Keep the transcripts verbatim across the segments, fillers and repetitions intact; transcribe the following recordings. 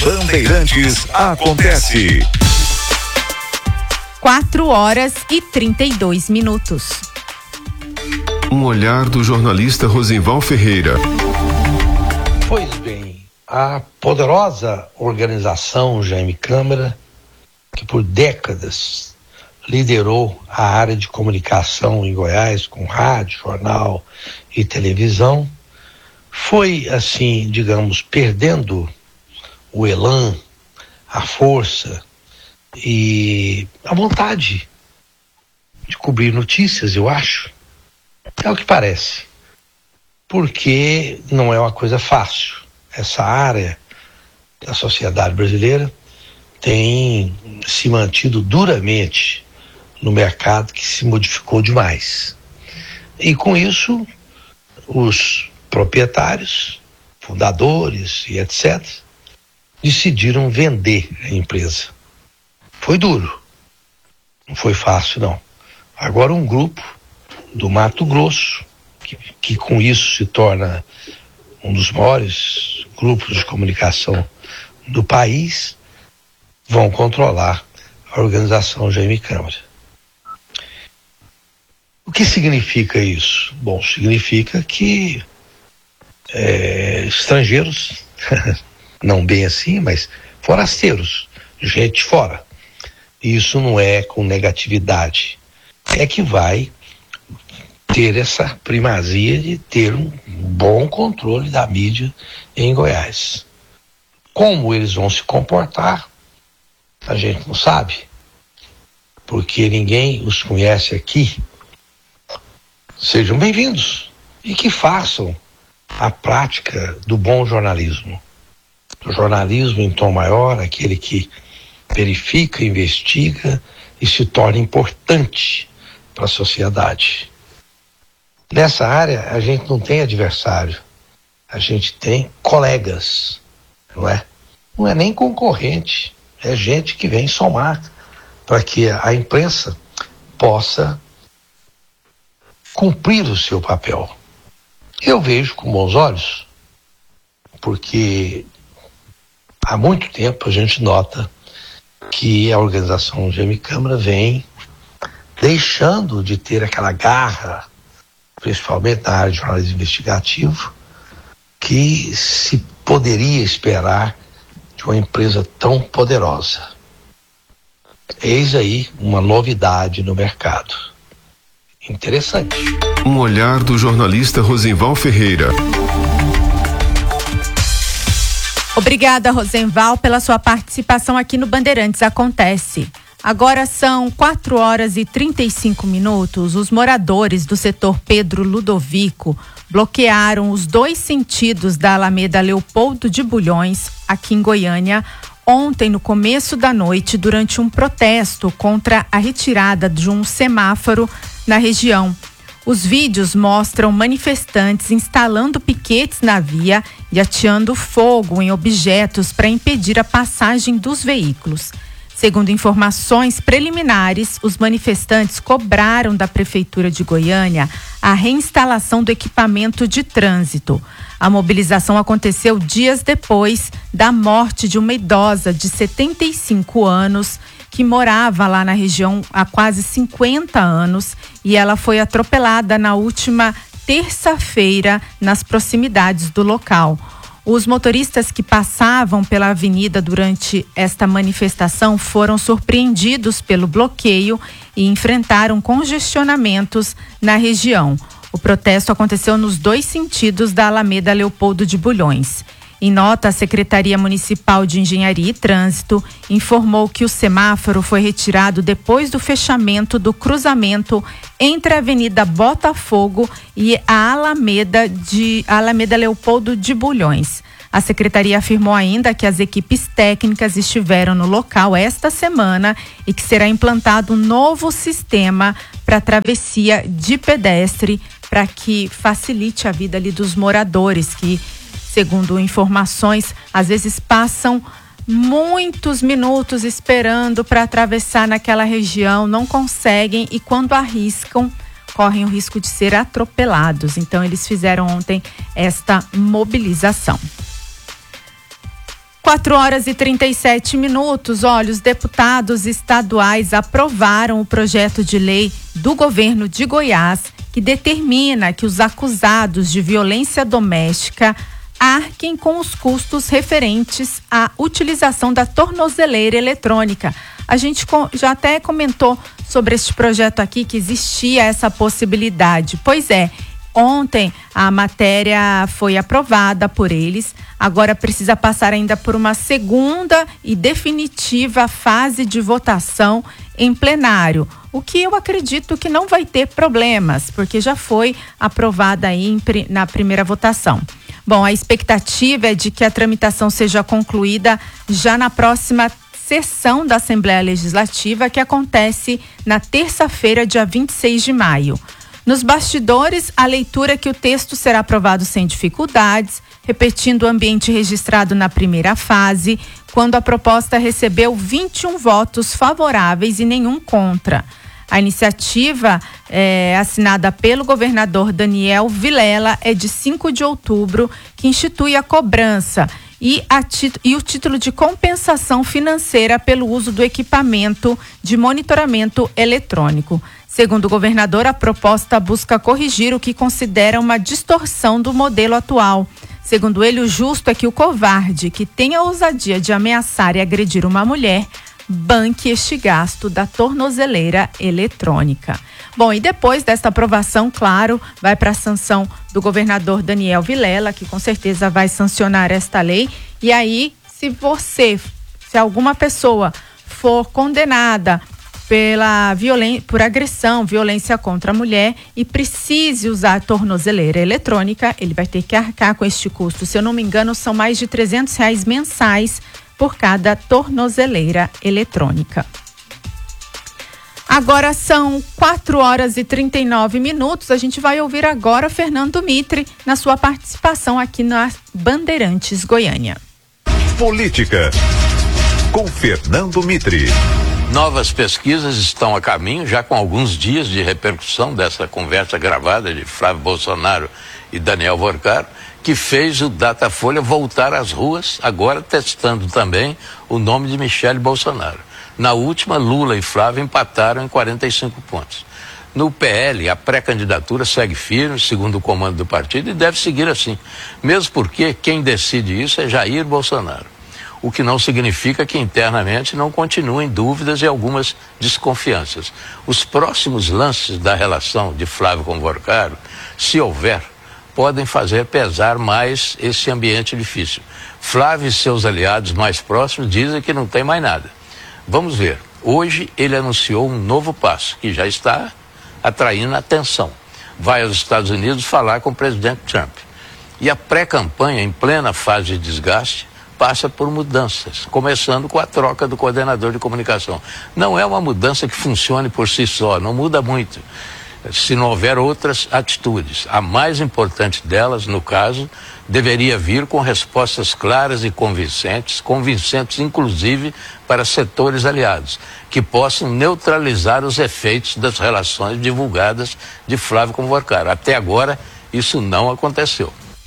Bandeirantes acontece. Quatro horas e trinta e dois minutos. Um olhar do jornalista Rosenval Ferreira. Pois bem, a poderosa organização Jaime Câmara, que por décadas liderou a área de comunicação em Goiás, com rádio, jornal e televisão, foi assim, digamos, perdendo o elan, a força e a vontade de cobrir notícias, eu acho. É o que parece. Porque não é uma coisa fácil. Essa área da sociedade brasileira tem se mantido duramente no mercado que se modificou demais. E com isso, os proprietários, fundadores e etcétera, decidiram vender a empresa. Foi duro, não foi fácil não. Agora um grupo do Mato Grosso, que, que com isso se torna um dos maiores grupos de comunicação do país, vão controlar a organização Jaime Câmara. O que significa isso? Bom, significa que é, estrangeiros, não bem assim, mas forasteiros, gente fora. Isso não é com negatividade, é que vai ter essa primazia de ter um bom controle da mídia em Goiás. Como eles vão se comportar, a gente não sabe, porque ninguém os conhece aqui. Sejam bem-vindos e que façam a prática do bom jornalismo. O jornalismo em tom maior, aquele que verifica, investiga e se torna importante para a sociedade. Nessa área, a gente não tem adversário, a gente tem colegas, não é? Não é nem concorrente, é gente que vem somar para que a imprensa possa cumprir o seu papel. Eu vejo com bons olhos, porque há muito tempo a gente nota que a organização Jaime Câmara vem deixando de ter aquela garra, principalmente na área de jornalismo investigativo, que se poderia esperar de uma empresa tão poderosa. Eis aí uma novidade no mercado. Interessante. Um olhar do jornalista Rosenval Ferreira. Obrigada, Rosenval, pela sua participação aqui no Bandeirantes Acontece. Agora são quatro horas e trinta e cinco minutos. Os moradores do setor Pedro Ludovico bloquearam os dois sentidos da Alameda Leopoldo de Bulhões, aqui em Goiânia, ontem no começo da noite, durante um protesto contra a retirada de um semáforo na região. Os vídeos mostram manifestantes instalando piquetes na via e ateando fogo em objetos para impedir a passagem dos veículos. Segundo informações preliminares, os manifestantes cobraram da Prefeitura de Goiânia a reinstalação do equipamento de trânsito. A mobilização aconteceu dias depois da morte de uma idosa de setenta e cinco anos que morava lá na região há quase cinquenta anos e ela foi atropelada na última terça-feira nas proximidades do local. Os motoristas que passavam pela avenida durante esta manifestação foram surpreendidos pelo bloqueio e enfrentaram congestionamentos na região. O protesto aconteceu nos dois sentidos da Alameda Leopoldo de Bulhões. Em nota, a Secretaria Municipal de Engenharia e Trânsito informou que o semáforo foi retirado depois do fechamento do cruzamento entre a Avenida Botafogo e a Alameda, de, a Alameda Leopoldo de Bulhões. A Secretaria afirmou ainda que as equipes técnicas estiveram no local esta semana e que será implantado um novo sistema para travessia de pedestre para que facilite a vida ali dos moradores que, segundo informações, às vezes passam muitos minutos esperando para atravessar naquela região, não conseguem e quando arriscam, correm o risco de ser atropelados. Então, eles fizeram ontem esta mobilização. quatro horas e trinta e sete minutos. Olha, os deputados estaduais aprovaram o projeto de lei do governo de Goiás que determina que os acusados de violência doméstica arquem com os custos referentes à utilização da tornozeleira eletrônica. A gente já até comentou sobre este projeto aqui, que existia essa possibilidade. Pois é, ontem a matéria foi aprovada por eles, agora precisa passar ainda por uma segunda e definitiva fase de votação em plenário, o que eu acredito que não vai ter problemas, porque já foi aprovada aí na primeira votação. Bom, a expectativa é de que a tramitação seja concluída já na próxima sessão da Assembleia Legislativa, que acontece na terça-feira, dia vinte e seis de maio. Nos bastidores, a leitura é que o texto será aprovado sem dificuldades, repetindo o ambiente registrado na primeira fase, quando a proposta recebeu vinte e um votos favoráveis e nenhum contra. A iniciativa, é, assinada pelo governador Daniel Vilela, é de cinco de outubro, que institui a cobrança e, a tit- e o título de compensação financeira pelo uso do equipamento de monitoramento eletrônico. Segundo o governador, a proposta busca corrigir o que considera uma distorção do modelo atual. Segundo ele, o justo é que o covarde que tem a ousadia de ameaçar e agredir uma mulher banque este gasto da tornozeleira eletrônica. Bom, e depois desta aprovação, claro, vai para a sanção do governador Daniel Vilela, que com certeza vai sancionar esta lei. E aí, se você, se alguma pessoa for condenada pela violência, por agressão, violência contra a mulher e precise usar a tornozeleira eletrônica, ele vai ter que arcar com este custo. Se eu não me engano, são mais de trezentos reais mensais por cada tornozeleira eletrônica. Agora são quatro horas e trinta e nove minutos. A gente vai ouvir agora Fernando Mitre na sua participação aqui na Bandeirantes Goiânia. Política com Fernando Mitre. Novas pesquisas estão a caminho, já com alguns dias de repercussão dessa conversa gravada de Flávio Bolsonaro e Daniel Vorcaro, que fez o Datafolha voltar às ruas, agora testando também o nome de Michele Bolsonaro. Na última, Lula e Flávio empataram em quarenta e cinco pontos. No P L, a pré-candidatura segue firme, segundo o comando do partido, e deve seguir assim, mesmo porque quem decide isso é Jair Bolsonaro. O que não significa que internamente não continuem dúvidas e algumas desconfianças. Os próximos lances da relação de Flávio com Vorcaro, se houver, podem fazer pesar mais esse ambiente difícil. Flávio e seus aliados mais próximos dizem que não tem mais nada. Vamos ver. Hoje ele anunciou um novo passo, que já está atraindo atenção. Vai aos Estados Unidos falar com o presidente Trump. E a pré-campanha, em plena fase de desgaste, passa por mudanças, começando com a troca do coordenador de comunicação. Não é uma mudança que funcione por si só, não muda muito, se não houver outras atitudes. A mais importante delas, no caso, deveria vir com respostas claras e convincentes, convincentes inclusive para setores aliados, que possam neutralizar os efeitos das relações divulgadas de Flávio com Vorcaro. Até agora, isso não aconteceu.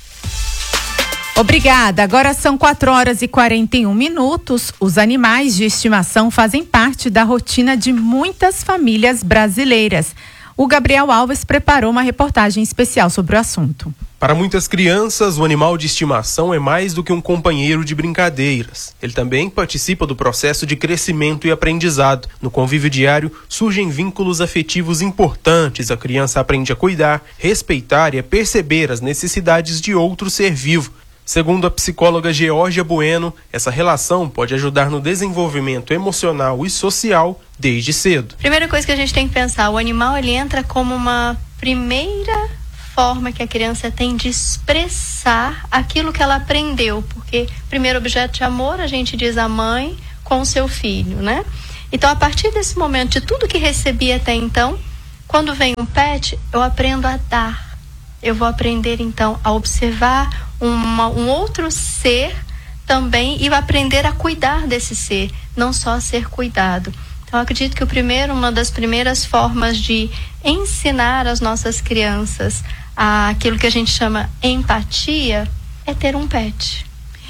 Obrigada. Agora são quatro horas e quarenta e um minutos. Os animais de estimação fazem parte da rotina de muitas famílias brasileiras. O Gabriel Alves preparou uma reportagem especial sobre o assunto. Para muitas crianças, o animal de estimação é mais do que um companheiro de brincadeiras. Ele também participa do processo de crescimento e aprendizado. No convívio diário, surgem vínculos afetivos importantes. A criança aprende a cuidar, respeitar e a perceber as necessidades de outro ser vivo. Segundo a psicóloga Geórgia Bueno, essa relação pode ajudar no desenvolvimento emocional e social desde cedo. Primeira coisa que a gente tem que pensar, o animal ele entra como uma primeira forma que a criança tem de expressar aquilo que ela aprendeu, porque primeiro objeto de amor a gente diz a mãe com o seu filho, né? Então a partir desse momento, de tudo que recebi até então, quando vem um pet, eu aprendo a dar. Eu vou aprender então a observar uma, um outro ser também e aprender a cuidar desse ser, não só a ser cuidado. Então, eu acredito que o primeiro, uma das primeiras formas de ensinar as nossas crianças a aquilo que a gente chama empatia é ter um pet.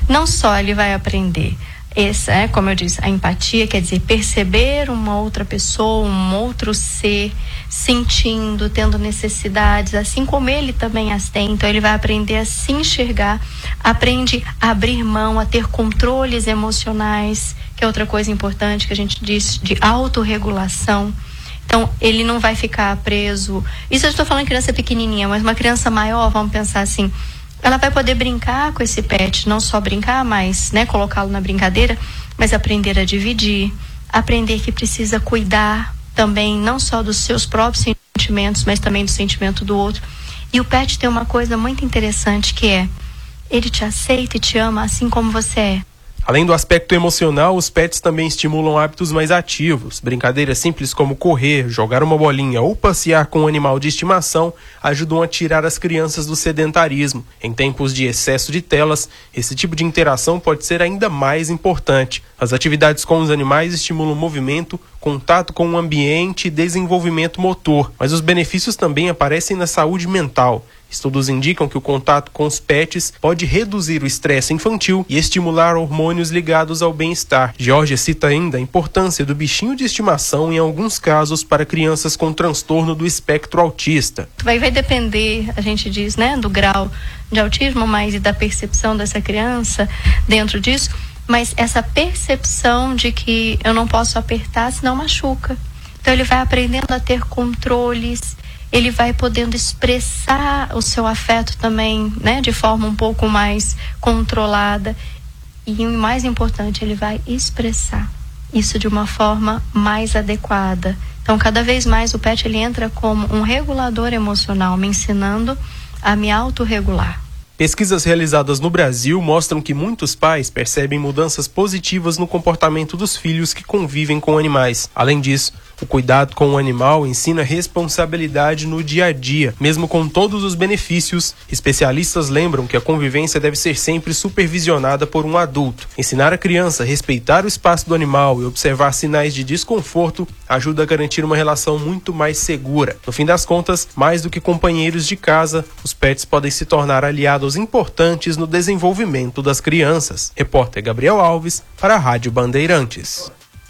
não só ele vai aprender essa, é, como eu disse, a empatia, quer dizer, perceber uma outra pessoa, um outro ser, sentindo, tendo necessidades, assim como ele também as tem. Então ele vai aprender a se enxergar, aprende a abrir mão, a ter controles emocionais, que é outra coisa importante que a gente diz de autorregulação. Então ele não vai ficar preso. Isso eu estou falando de criança pequenininha, mas uma criança maior, vamos pensar assim, ela vai poder brincar com esse pet, não só brincar, mas, né, colocá-lo na brincadeira, mas aprender a dividir, aprender que precisa cuidar também, não só dos seus próprios sentimentos, mas também do sentimento do outro. E o pet tem uma coisa muito interessante, que é, ele te aceita e te ama assim como você é. Além do aspecto emocional, os pets também estimulam hábitos mais ativos. Brincadeiras simples como correr, jogar uma bolinha ou passear com um animal de estimação ajudam a tirar as crianças do sedentarismo. Em tempos de excesso de telas, esse tipo de interação pode ser ainda mais importante. As atividades com os animais estimulam o movimento, contato com o ambiente e desenvolvimento motor, mas os benefícios também aparecem na saúde mental. Estudos indicam que o contato com os pets pode reduzir o estresse infantil e estimular hormônios ligados ao bem-estar. Georgia cita ainda a importância do bichinho de estimação em alguns casos para crianças com transtorno do espectro autista. Vai, vai depender, a gente diz, né, do grau de autismo, mas e da percepção dessa criança dentro disso, mas essa percepção de que eu não posso apertar senão machuca. Então ele vai aprendendo a ter controles, ele vai podendo expressar o seu afeto também, né, de forma um pouco mais controlada. E o mais importante, ele vai expressar isso de uma forma mais adequada. Então, cada vez mais o pet ele entra como um regulador emocional, me ensinando a me autorregular. Pesquisas realizadas no Brasil mostram que muitos pais percebem mudanças positivas no comportamento dos filhos que convivem com animais. Além disso, o cuidado com o animal ensina responsabilidade no dia a dia. Mesmo com todos os benefícios, especialistas lembram que a convivência deve ser sempre supervisionada por um adulto. Ensinar a criança a respeitar o espaço do animal e observar sinais de desconforto ajuda a garantir uma relação muito mais segura. No fim das contas, mais do que companheiros de casa, os pets podem se tornar aliados importantes no desenvolvimento das crianças. Repórter Gabriel Alves para a Rádio Bandeirantes.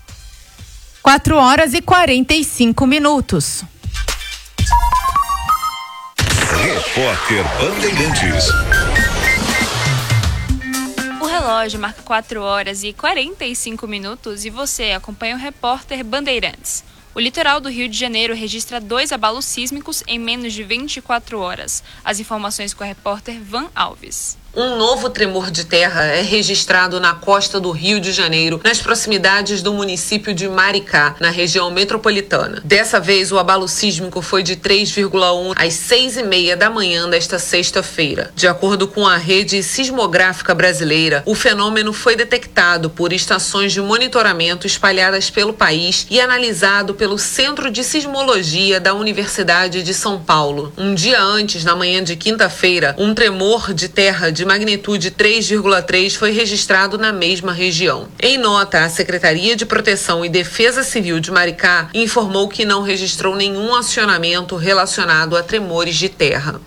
quatro horas e quarenta e cinco minutos. Repórter Bandeirantes. O relógio marca quatro horas e quarenta e cinco minutos e você acompanha o Repórter Bandeirantes. O litoral do Rio de Janeiro registra dois abalos sísmicos em menos de vinte e quatro horas. As informações com a repórter Van Alves. Um novo tremor de terra é registrado na costa do Rio de Janeiro, nas proximidades do município de Maricá, na região metropolitana. Dessa vez, o abalo sísmico foi de três vírgula um às seis e meia da manhã desta sexta-feira. De acordo com a Rede Sismográfica Brasileira, o fenômeno foi detectado por estações de monitoramento espalhadas pelo país e analisado pelo Centro de Sismologia da Universidade de São Paulo. Um dia antes, na manhã de quinta-feira, um tremor de terra de magnitude três vírgula três foi registrado na mesma região. Em nota, a Secretaria de Proteção e Defesa Civil de Maricá informou que não registrou nenhum acionamento relacionado a tremores de terra.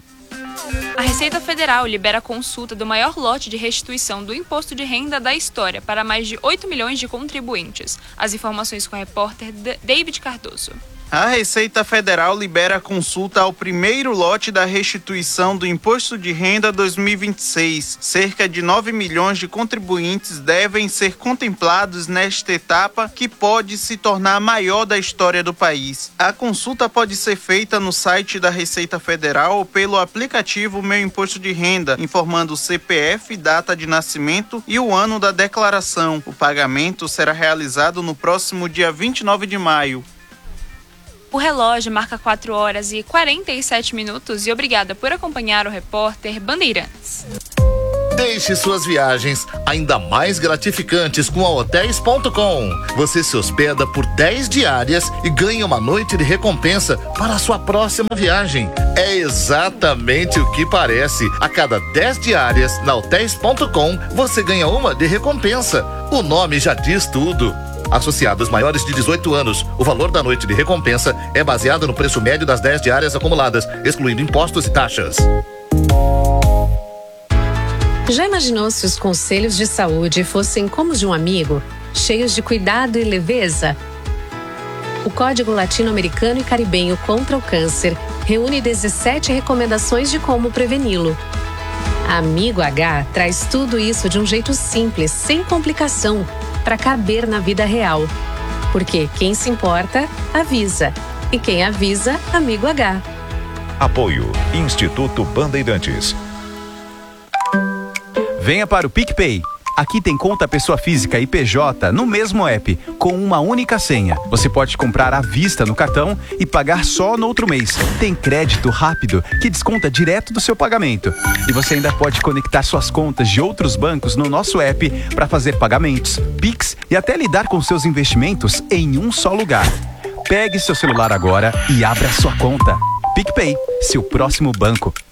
A Receita Federal libera a consulta do maior lote de restituição do imposto de renda da história para mais de oito milhões de contribuintes. As informações com o repórter David Cardoso. A Receita Federal libera a consulta ao primeiro lote da restituição do Imposto de Renda dois mil e vinte e seis. Cerca de nove milhões de contribuintes devem ser contemplados nesta etapa, que pode se tornar a maior da história do país. A consulta pode ser feita no site da Receita Federal ou pelo aplicativo Meu Imposto de Renda, informando o C P F, data de nascimento e o ano da declaração. O pagamento será realizado no próximo dia vinte e nove de maio. O relógio marca quatro horas e quarenta e sete minutos e obrigada por acompanhar o repórter Bandeirantes. Deixe suas viagens ainda mais gratificantes com a hotéis ponto com. Você se hospeda por dez diárias e ganha uma noite de recompensa para a sua próxima viagem. É exatamente o que parece. A cada dez diárias na hotéis ponto com, você ganha uma de recompensa. O nome já diz tudo. Associados maiores de dezoito anos, o valor da noite de recompensa é baseado no preço médio das dez diárias acumuladas, excluindo impostos e taxas. Já imaginou se os conselhos de saúde fossem como os de um amigo, cheios de cuidado e leveza? O Código Latino-Americano e Caribenho contra o Câncer reúne dezessete recomendações de como preveni-lo. Amigo H traz tudo isso de um jeito simples, sem complicação, para caber na vida real. Porque quem se importa, avisa. E quem avisa, Amigo H. Apoio Instituto Bandeirantes. Venha para o PicPay. Aqui tem conta pessoa física e P J no mesmo app, com uma única senha. Você pode comprar à vista no cartão e pagar só no outro mês. Tem crédito rápido que desconta direto do seu pagamento. E você ainda pode conectar suas contas de outros bancos no nosso app para fazer pagamentos, Pix e até lidar com seus investimentos em um só lugar. Pegue seu celular agora e abra sua conta. PicPay, seu próximo banco.